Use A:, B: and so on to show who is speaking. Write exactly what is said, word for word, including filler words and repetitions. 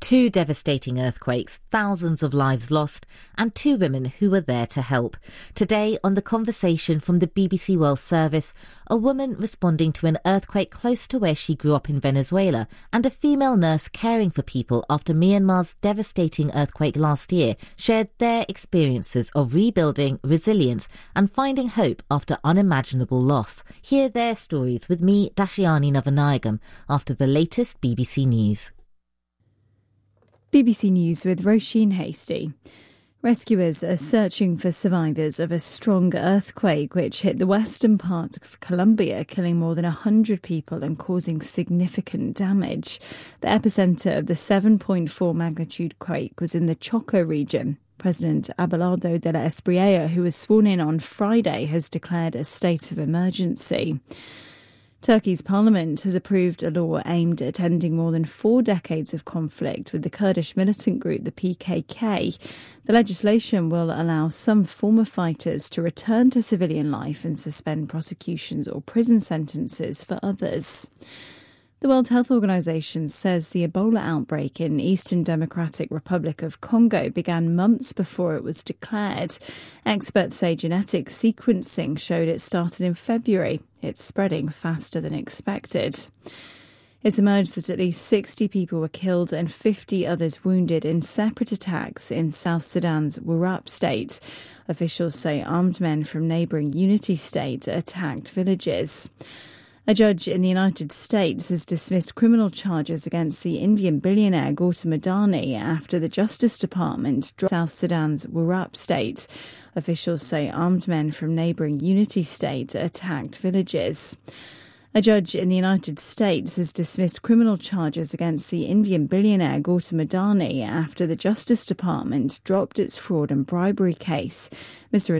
A: Two devastating earthquakes, thousands of lives lost, and two women who were there to help. Today, on The Conversation from the B B C World Service, a woman responding to an earthquake close to where she grew up in Venezuela, and a female nurse caring for people after Myanmar's devastating earthquake last year shared their experiences of rebuilding, resilience, and finding hope after unimaginable loss. Hear their stories with me, Dashiani Navanayagam, after the latest B B C News.
B: B B C News with Roisin Hasty. Rescuers are searching for survivors of a strong earthquake which hit the western part of Colombia, killing more than one hundred people and causing significant damage. The epicentre of the seven point four magnitude quake was in the Choco region. President Abelardo de la Espriella, who was sworn in on Friday, has declared a state of emergency. Turkey's parliament has approved a law aimed at ending more than four decades of conflict with the Kurdish militant group, the P K K. The legislation will allow some former fighters to return to civilian life and suspend prosecutions or prison sentences for others. The World Health Organization says the Ebola outbreak in Eastern Democratic Republic of Congo began months before it was declared. Experts say genetic sequencing showed it started in February. It's spreading faster than expected. It's emerged that at least sixty people were killed and fifty others wounded in separate attacks in South Sudan's Warrap state. Officials say armed men from neighbouring Unity state attacked villages. A judge in the United States has dismissed criminal charges against the Indian billionaire Gautam Adani after the Justice Department dropped South Sudan's Warrap state. Officials say armed men from neighbouring Unity state attacked villages. A judge in the United States has dismissed criminal charges against the Indian billionaire Gautam Adani after the Justice Department dropped its fraud and bribery case. Mister